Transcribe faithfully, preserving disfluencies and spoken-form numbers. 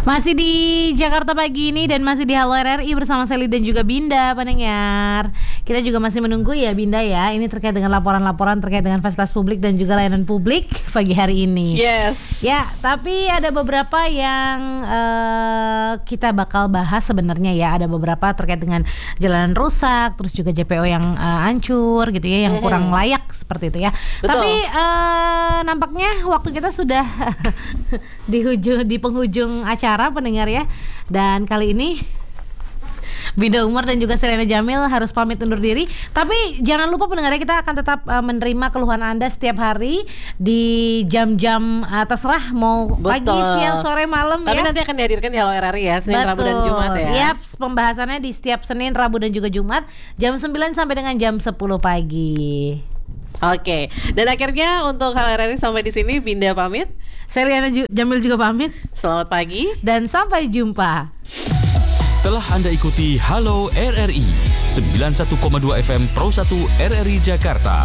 Masih di Jakarta pagi ini dan masih di Halo R R I bersama Sally dan juga Binda pendengar. Kita juga masih menunggu ya Binda ya. Ini terkait dengan laporan-laporan terkait dengan fasilitas publik dan juga layanan publik pagi hari ini. Yes. Ya, tapi ada beberapa yang uh, kita bakal bahas sebenarnya ya. Ada beberapa terkait dengan jalanan rusak, terus juga J P O yang uh, hancur gitu ya, yang kurang layak seperti itu ya. Betul. Tapi uh, nampaknya waktu kita sudah di hujung di penghujung acara pendengar ya. Dan kali ini Binda Umar dan juga Selena Jamil harus pamit undur diri. Tapi jangan lupa pendengar, kita akan tetap uh, menerima keluhan Anda setiap hari di jam-jam uh, terserah mau Betul. pagi, siang, sore, malam. Tapi ya. nanti akan dihadirkan di Halo R R I ya, Senin, Betul. Rabu dan Jumat ya. Yap, pembahasannya di setiap Senin, Rabu dan juga Jumat jam sembilan sampai dengan jam sepuluh pagi. Oke, dan akhirnya untuk Halo R R I sampai di sini, Binda pamit. Selena Ju- Jamil juga pamit. Selamat pagi dan sampai jumpa. Telah Anda ikuti Halo R R I sembilan puluh satu koma dua F M Pro satu R R I Jakarta.